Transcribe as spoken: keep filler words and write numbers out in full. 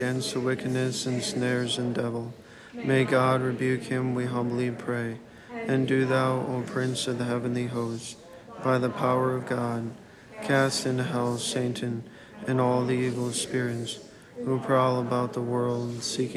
against the wickedness and snares and devil. May God rebuke him, we humbly pray. And do thou, O Prince of the heavenly host, by the power of God, cast into hell Satan and all the evil spirits who prowl about the world seeking